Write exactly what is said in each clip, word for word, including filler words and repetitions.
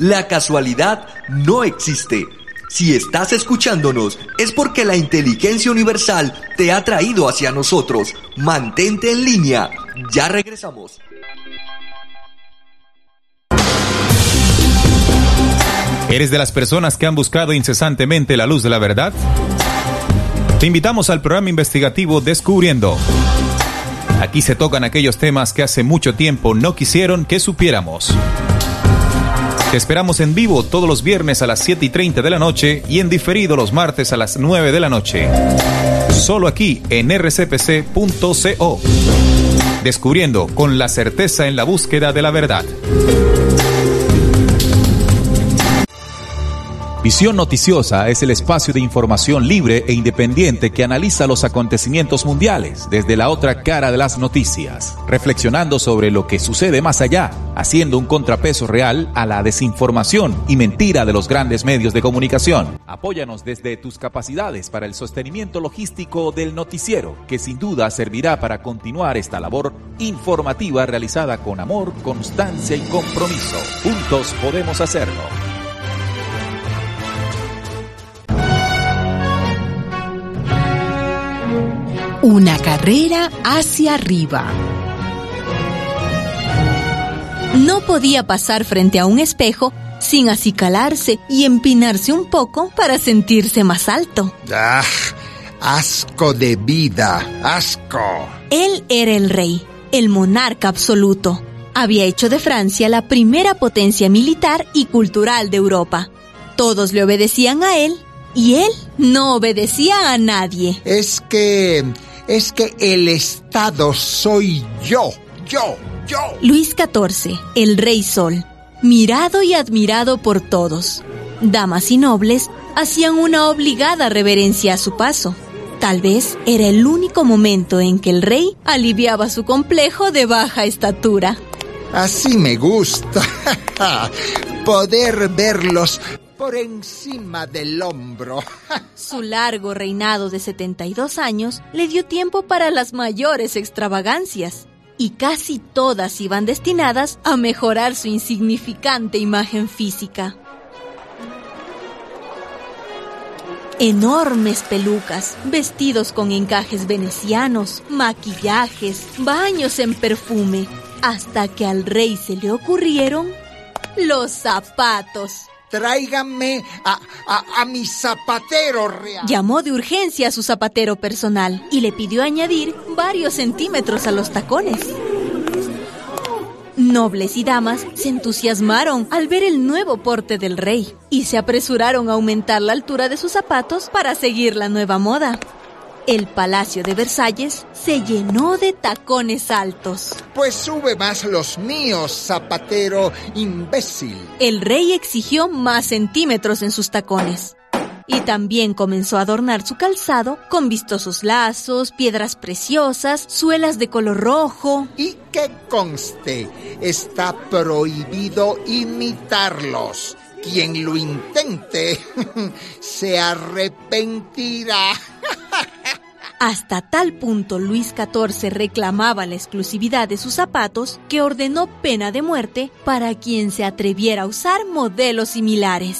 La casualidad no existe. Si estás escuchándonos, es porque la inteligencia universal te ha traído hacia nosotros. Mantente en línea. Ya regresamos. ¿Eres de las personas que han buscado incesantemente la luz de la verdad? Te invitamos al programa investigativo Descubriendo. Aquí se tocan aquellos temas que hace mucho tiempo no quisieron que supiéramos. Te esperamos en vivo todos los viernes a las siete y treinta de la noche y en diferido los martes a las nueve de la noche. Solo aquí en r c p c punto co. Descubriendo con la certeza en la búsqueda de la verdad. Visión Noticiosa es el espacio de información libre e independiente que analiza los acontecimientos mundiales desde la otra cara de las noticias, reflexionando sobre lo que sucede más allá, haciendo un contrapeso real a la desinformación y mentira de los grandes medios de comunicación. Apóyanos desde tus capacidades para el sostenimiento logístico del noticiero, que sin duda servirá para continuar esta labor informativa realizada con amor, constancia y compromiso. Juntos podemos hacerlo. Una carrera hacia arriba. No podía pasar frente a un espejo sin acicalarse y empinarse un poco para sentirse más alto. ¡Ah! ¡Asco de vida! ¡Asco! Él era el rey, el monarca absoluto. Había hecho de Francia la primera potencia militar y cultural de Europa. Todos le obedecían a él y él no obedecía a nadie. Es que... es que el Estado soy yo, yo, yo. Luis catorce, el Rey Sol, mirado y admirado por todos. Damas y nobles hacían una obligada reverencia a su paso. Tal vez era el único momento en que el rey aliviaba su complejo de baja estatura. Así me gusta, poder verlos por encima del hombro. Su largo reinado de setenta y dos años le dio tiempo para las mayores extravagancias, y casi todas iban destinadas a mejorar su insignificante imagen física. Enormes pelucas, vestidos con encajes venecianos, maquillajes, baños en perfume, hasta que al rey se le ocurrieron los zapatos. Tráiganme a, a, a mi zapatero real. Llamó de urgencia a su zapatero personal y le pidió añadir varios centímetros a los tacones. Nobles y damas se entusiasmaron al ver el nuevo porte del rey y se apresuraron a aumentar la altura de sus zapatos para seguir la nueva moda. El Palacio de Versalles se llenó de tacones altos. Pues sube más los míos, zapatero imbécil. El rey exigió más centímetros en sus tacones. Y también comenzó a adornar su calzado con vistosos lazos, piedras preciosas, suelas de color rojo. Y que conste, está prohibido imitarlos. Quien lo intente se arrepentirá. Hasta tal punto Luis catorce reclamaba la exclusividad de sus zapatos que ordenó pena de muerte para quien se atreviera a usar modelos similares.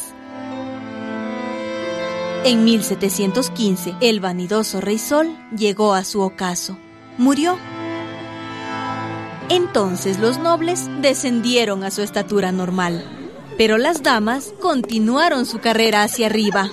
En mil setecientos quince, el vanidoso Rey Sol llegó a su ocaso. Murió. Entonces los nobles descendieron a su estatura normal, pero las damas continuaron su carrera hacia arriba.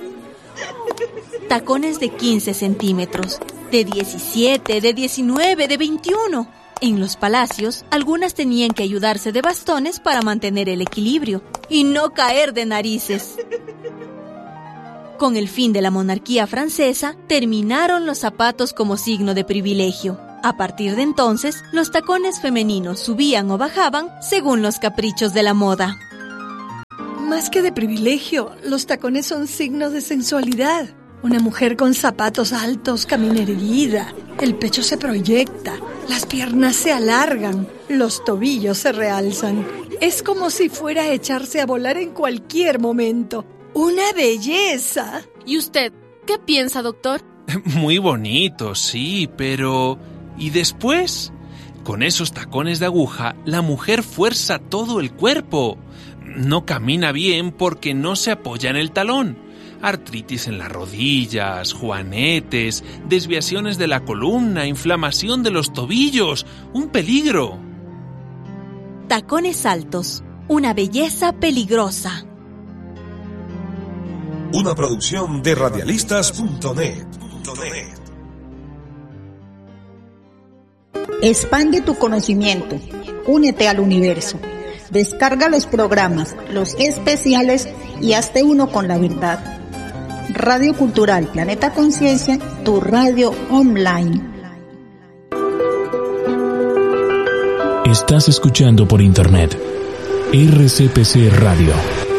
Tacones de quince centímetros, de diecisiete, de diecinueve, de veintiuno. En los palacios, algunas tenían que ayudarse de bastones para mantener el equilibrio y no caer de narices. Con el fin de la monarquía francesa, terminaron los zapatos como signo de privilegio. A partir de entonces, los tacones femeninos subían o bajaban según los caprichos de la moda. Más que de privilegio, los tacones son signos de sensualidad. Una mujer con zapatos altos camina erguida, el pecho se proyecta, las piernas se alargan, los tobillos se realzan. Es como si fuera a echarse a volar en cualquier momento. ¡Una belleza! ¿Y usted qué piensa, doctor? Muy bonito, sí, pero... ¿y después? Con esos tacones de aguja, la mujer fuerza todo el cuerpo. no camina bien porque no se apoya en el talón. Artritis en las rodillas, juanetes, desviaciones de la columna, inflamación de los tobillos. ¡Un peligro! Tacones altos, una belleza peligrosa. Una producción de radialistas punto net. Expande tu conocimiento. Únete al universo. Descarga los programas, los especiales y hazte uno con la verdad. Radio Cultural Planeta Conciencia, tu radio online. Estás escuchando por internet R C P C Radio.